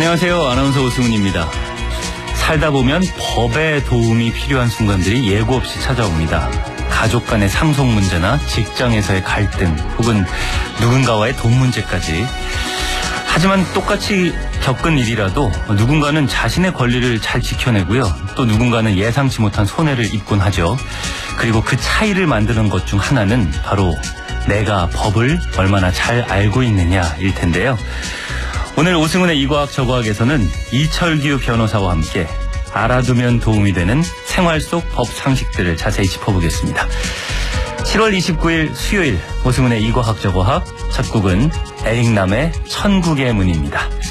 안녕하세요. 아나운서 오승훈입니다. 살다 보면 법의 도움이 필요한 순간들이 예고 없이 찾아옵니다. 가족 간의 상속 문제나 직장에서의 갈등 혹은 누군가와의 돈 문제까지. 하지만 똑같이 겪은 일이라도 누군가는 자신의 권리를 잘 지켜내고요. 또 누군가는 예상치 못한 손해를 입곤 하죠. 그리고 그 차이를 만드는 것 중 하나는 바로 내가 법을 얼마나 잘 알고 있느냐일 텐데요. 오늘 오승훈의 이과학 저과학에서는 이철규 변호사와 함께 알아두면 도움이 되는 생활 속 법 상식들을 자세히 짚어보겠습니다. 7월 29일 수요일 오승훈의 이과학 저과학 첫 곡은 에릭남의 천국의 문입니다.